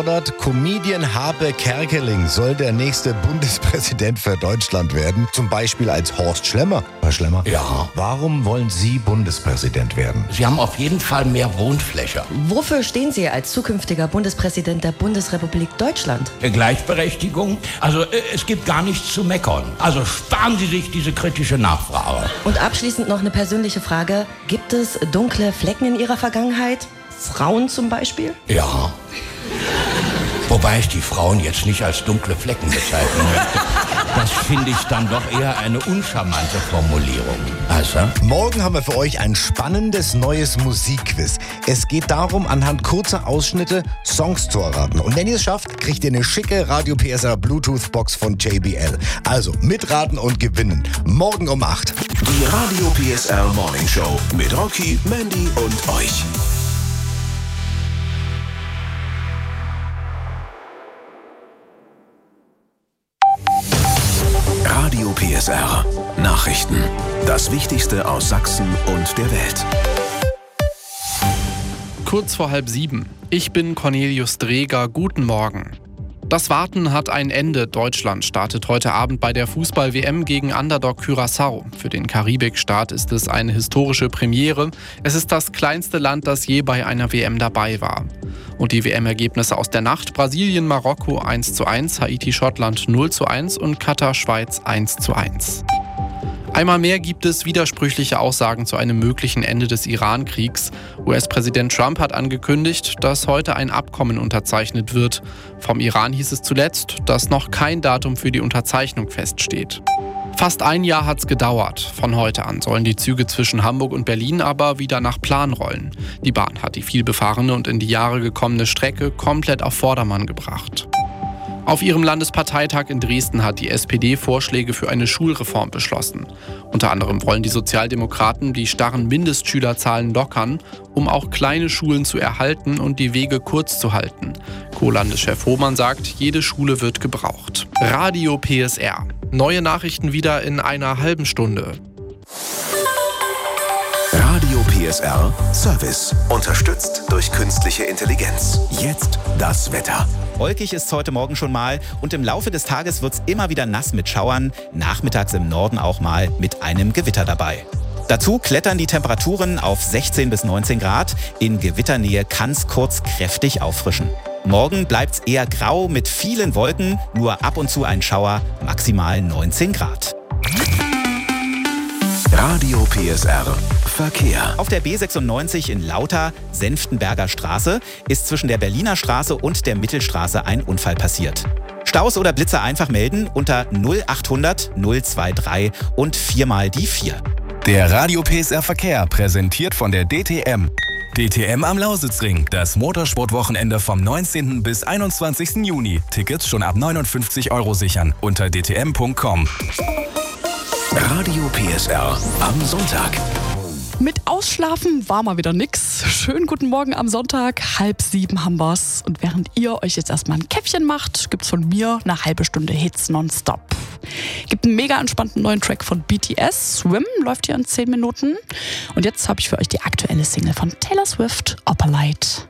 Comedian Habe Kerkeling soll der nächste Bundespräsident für Deutschland werden. Zum Beispiel als Horst Schlemmer. Herr Schlemmer? Ja. Warum wollen Sie Bundespräsident werden? Sie haben auf jeden Fall mehr Wohnfläche. Wofür stehen Sie als zukünftiger Bundespräsident der Bundesrepublik Deutschland? Gleichberechtigung. Also es gibt gar nichts zu meckern. Also sparen Sie sich diese kritische Nachfrage. Und abschließend noch eine persönliche Frage. Gibt es dunkle Flecken in Ihrer Vergangenheit? Frauen zum Beispiel? Ja. Wobei ich die Frauen jetzt nicht als dunkle Flecken bezeichnen möchte. Das finde ich dann doch eher eine uncharmante Formulierung. Also? Morgen haben wir für euch ein spannendes neues Musikquiz. Es geht darum, anhand kurzer Ausschnitte Songs zu erraten. Und wenn ihr es schafft, kriegt ihr eine schicke Radio PSR Bluetooth-Box von JBL. Also mitraten und gewinnen. Morgen um 8. Die Radio PSR Morning Show mit Rocky, Mandy und euch. Radio PSR Nachrichten. Das Wichtigste aus Sachsen und der Welt. Kurz vor 6:30. Ich bin Cornelius Dreger. Guten Morgen. Das Warten hat ein Ende. Deutschland startet heute Abend bei der Fußball-WM gegen Underdog Curaçao. Für den Karibikstaat ist es eine historische Premiere. Es ist das kleinste Land, das je bei einer WM dabei war. Und die WM-Ergebnisse aus der Nacht: Brasilien, Marokko 1:1, Haiti, Schottland 0:1 und Katar, Schweiz 1:1. Einmal mehr gibt es widersprüchliche Aussagen zu einem möglichen Ende des Iran-Kriegs. US-Präsident Trump hat angekündigt, dass heute ein Abkommen unterzeichnet wird. Vom Iran hieß es zuletzt, dass noch kein Datum für die Unterzeichnung feststeht. Fast ein Jahr hat's gedauert. Von heute an sollen die Züge zwischen Hamburg und Berlin aber wieder nach Plan rollen. Die Bahn hat die vielbefahrene und in die Jahre gekommene Strecke komplett auf Vordermann gebracht. Auf ihrem Landesparteitag in Dresden hat die SPD Vorschläge für eine Schulreform beschlossen. Unter anderem wollen die Sozialdemokraten die starren Mindestschülerzahlen lockern, um auch kleine Schulen zu erhalten und die Wege kurz zu halten. Co-Landeschef Hohmann sagt, jede Schule wird gebraucht. Radio PSR. Neue Nachrichten wieder in einer halben Stunde. Radio PSR Service. Unterstützt durch künstliche Intelligenz. Jetzt das Wetter. Wolkig ist heute Morgen schon mal und im Laufe des Tages wird es immer wieder nass mit Schauern, nachmittags im Norden auch mal mit einem Gewitter dabei. Dazu klettern die Temperaturen auf 16 bis 19 Grad. In Gewitternähe kann es kurz kräftig auffrischen. Morgen bleibt es eher grau mit vielen Wolken, nur ab und zu ein Schauer, maximal 19 Grad. Radio PSR Verkehr. Auf der B96 in Lauter, Senftenberger Straße, ist zwischen der Berliner Straße und der Mittelstraße ein Unfall passiert. Staus oder Blitzer einfach melden unter 0800 023 und 4 die 4. Der Radio PSR Verkehr, präsentiert von der DTM. DTM am Lausitzring, das Motorsportwochenende vom 19. bis 21. Juni. Tickets schon ab 59 € sichern unter dtm.com. Radio PSR am Sonntag. Mit Ausschlafen war mal wieder nix. Schönen guten Morgen am Sonntag, 6:30 haben wir's. Und während ihr euch jetzt erstmal ein Käffchen macht, gibt's von mir eine halbe Stunde Hits nonstop. Gibt einen mega entspannten neuen Track von BTS. Swim läuft hier in 10 Minuten. Und jetzt habe ich für euch die aktuelle Single von Taylor Swift, Opalite.